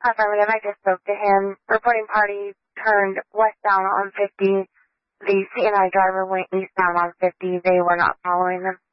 Affirmative, I just spoke to him. Reporting party turned westbound on 50. The CNI driver went eastbound on 50. They were not following them.